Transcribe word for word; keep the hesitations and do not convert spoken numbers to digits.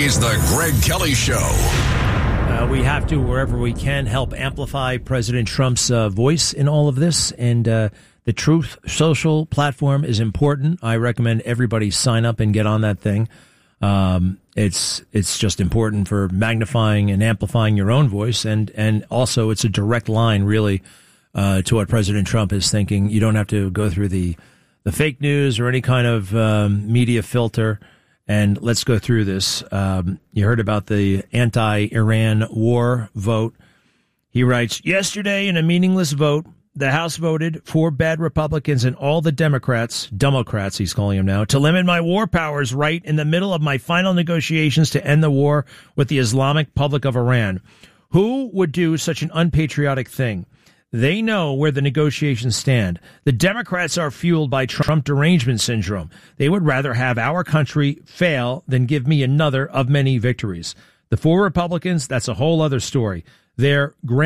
is the Greg Kelly Show. Uh, we have to, wherever we can, help amplify President Trump's uh, voice in all of this. And uh, the Truth Social platform is important. I recommend everybody sign up and get on that thing. Um, it's it's just important for magnifying and amplifying your own voice. And, and also it's a direct line, really, uh, to what President Trump is thinking. You don't have to go through the, the fake news or any kind of um, media filter. And let's go through this. Um, you heard about the anti-Iran war vote. He writes, yesterday in a meaningless vote, the House voted for bad Republicans and all the Democrats, Democrats he's calling them now, to limit my war powers right in the middle of my final negotiations to end the war with the Islamic Republic of Iran. Who would do such an unpatriotic thing? They know where the negotiations stand. The Democrats are fueled by Trump derangement syndrome. They would rather have our country fail than give me another of many victories. The four Republicans, that's a whole other story. They're grand.